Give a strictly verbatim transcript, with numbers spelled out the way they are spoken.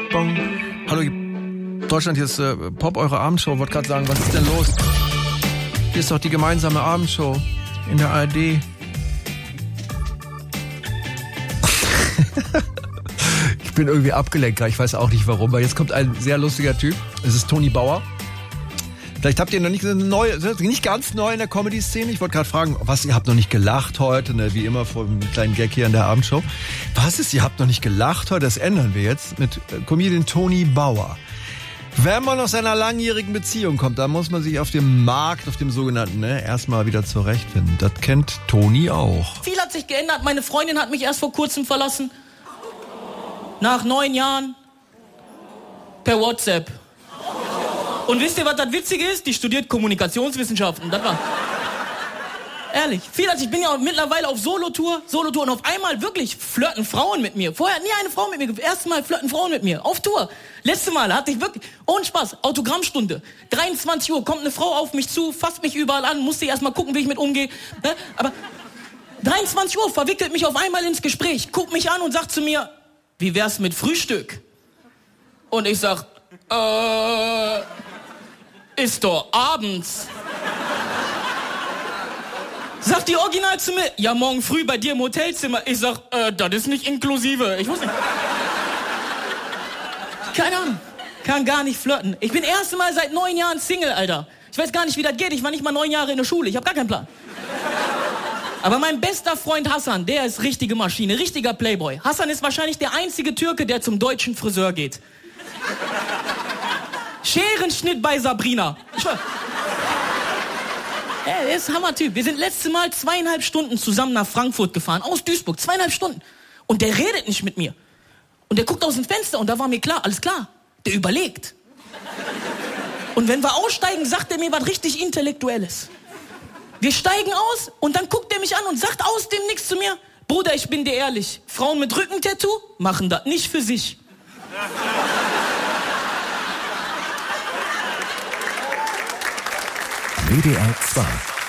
bong. Hallo Deutschland, hier ist äh, Pop, eure Abendshow. Wollte gerade sagen, was ist denn los? Hier ist doch die gemeinsame Abendshow in der A R D. Ich bin irgendwie abgelenkt, ich weiß auch nicht warum, weil jetzt kommt ein sehr lustiger Typ. Es ist Toni Bauer. Vielleicht habt ihr noch nicht neu, nicht ganz neu in der Comedy-Szene. Ich wollte gerade fragen, was, ihr habt noch nicht gelacht heute, ne? Wie immer vor einem kleinen Gag hier in der Abendshow. Was ist, ihr habt noch nicht gelacht heute? Das ändern wir jetzt mit Comedian Toni Bauer. Wenn man aus einer langjährigen Beziehung kommt, dann muss man sich auf dem Markt, auf dem sogenannten, ne, erstmal wieder zurechtfinden. Das kennt Toni auch. Viel hat sich geändert. Meine Freundin hat mich erst vor kurzem verlassen. Nach neun Jahren. Per WhatsApp. Und wisst ihr, was das Witzige ist? Die studiert Kommunikationswissenschaften. Das war... Ehrlich. Viel hat sich... Ich bin ja mittlerweile auf Solo-Tour. Solo-Tour. Und auf einmal wirklich flirten Frauen mit mir. Vorher hat nie eine Frau mit mir... Erstes Mal flirten Frauen mit mir. Auf Tour. Letzte Mal hatte ich wirklich... Ohne Spaß. Autogrammstunde. dreiundzwanzig Uhr kommt eine Frau auf mich zu, fasst mich überall an, musste erst mal gucken, wie ich mit umgehe. Ne? Aber dreiundzwanzig Uhr verwickelt mich auf einmal ins Gespräch, guckt mich an und sagt zu mir, wie wär's mit Frühstück? Und ich sag, äh... ist doch abends. Sagt die original zu mir, ja, morgen früh bei dir im Hotelzimmer. Ich sag, äh, das ist nicht inklusive. Ich wusste nicht. Keine Ahnung. Kann gar nicht flirten. Ich bin erste Mal seit neun Jahren Single, Alter. Ich weiß gar nicht, wie das geht. Ich war nicht mal neun Jahre in der Schule. Ich habe gar keinen Plan. Aber mein bester Freund Hassan, der ist richtige Maschine, richtiger Playboy. Hassan ist wahrscheinlich der einzige Türke, der zum deutschen Friseur geht. Scherenschnitt bei Sabrina. Ich schwör. Ey, der ist ein Hammertyp. Wir sind letztes Mal zweieinhalb Stunden zusammen nach Frankfurt gefahren, aus Duisburg, zweieinhalb Stunden. Und der redet nicht mit mir. Und der guckt aus dem Fenster und da war mir klar, alles klar, der überlegt. Und wenn wir aussteigen, sagt er mir was richtig Intellektuelles. Wir steigen aus und dann guckt er mich an und sagt aus dem Nichts zu mir, Bruder, ich bin dir ehrlich, Frauen mit Rückentattoo machen das nicht für sich. W D R zwei